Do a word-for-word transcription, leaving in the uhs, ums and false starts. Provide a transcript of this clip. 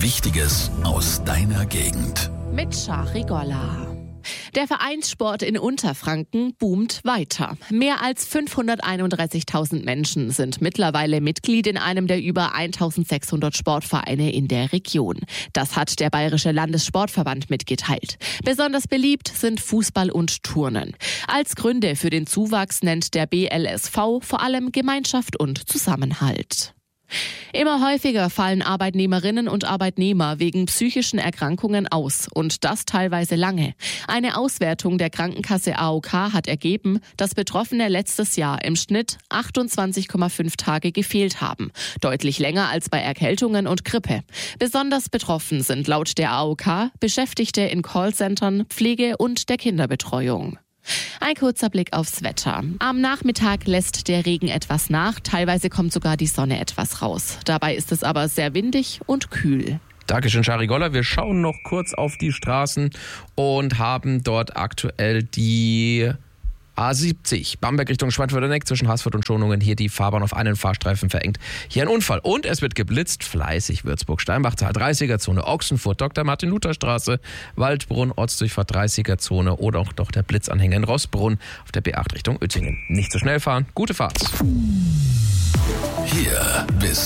Wichtiges aus deiner Gegend. Mit Shari Golla. Der Vereinssport in Unterfranken boomt weiter. Mehr als fünfhunderteinunddreißigtausend Menschen sind mittlerweile Mitglied in einem der über eintausendsechshundert Sportvereine in der Region. Das hat der Bayerische Landessportverband mitgeteilt. Besonders beliebt sind Fußball und Turnen. Als Gründe für den Zuwachs nennt der B L S V vor allem Gemeinschaft und Zusammenhalt. Immer häufiger fallen Arbeitnehmerinnen und Arbeitnehmer wegen psychischen Erkrankungen aus und das teilweise lange. Eine Auswertung der Krankenkasse A O K hat ergeben, dass Betroffene letztes Jahr im Schnitt achtundzwanzig Komma fünf Tage gefehlt haben. Deutlich länger als bei Erkältungen und Grippe. Besonders betroffen sind laut der A O K Beschäftigte in Callcentern, Pflege und der Kinderbetreuung. Ein kurzer Blick aufs Wetter. Am Nachmittag lässt der Regen etwas nach, teilweise kommt sogar die Sonne etwas raus. Dabei ist es aber sehr windig und kühl. Dankeschön, Shari Golla. Wir schauen noch kurz auf die Straßen und haben dort aktuell die A siebzig, Bamberg Richtung Schweinfurt-Neueck zwischen Haßfurt und Schonungen. Hier die Fahrbahn auf einen Fahrstreifen verengt. Hier ein Unfall und es wird geblitzt. Fleißig Würzburg-Steinbach, Zahl dreißiger-Zone, Ochsenfurt, Doktor Martin-Luther-Straße, Waldbrunn, Ortsdurchfahrt dreißiger-Zone oder auch noch der Blitzanhänger in Rossbrunn auf der B acht Richtung Uettingen. Nicht zu schnell fahren, gute Fahrt. Hier bis